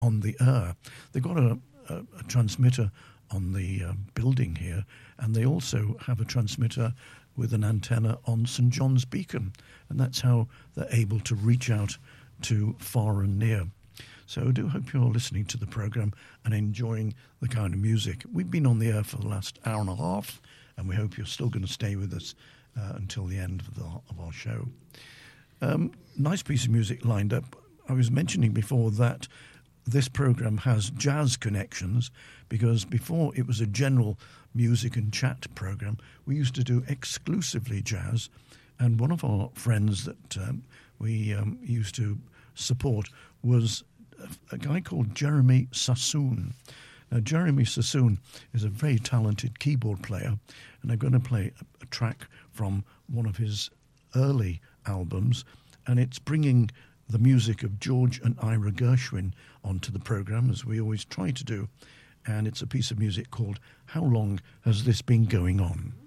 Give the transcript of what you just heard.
on the air. They've got a transmitter on the building here, and they also have a transmitter with an antenna on St John's Beacon, and that's how they're able to reach out to far and near. So I do hope you're listening to the programme and enjoying the kind of music. We've been on the air for the last hour and a half, and we hope you're still going to stay with us until the end of our show. Nice piece of music lined up. I was mentioning before that this programme has jazz connections, because before it was a general music and chat programme, we used to do exclusively jazz. And one of our friends that we used to support was a guy called Jeremy Sassoon. Now, Jeremy Sassoon is a very talented keyboard player, and I'm going to play a track from one of his early albums, and it's bringing the music of George and Ira Gershwin onto the programme, as we always try to do, and it's a piece of music called How Long Has This Been Going On?